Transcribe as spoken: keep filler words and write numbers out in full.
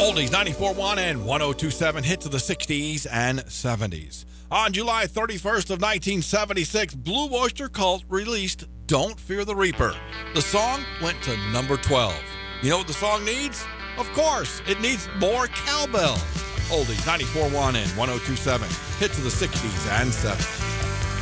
Oldies ninety-four point one and one oh two point seven hits of the sixties and seventies. On July thirty-first of nineteen seventy-six, Blue Oyster Cult released Don't Fear the Reaper. The song went to number twelve. You know what the song needs? Of course, it needs more cowbell. Oldies ninety-four point one and one oh two point seven hits of the sixties and seventies.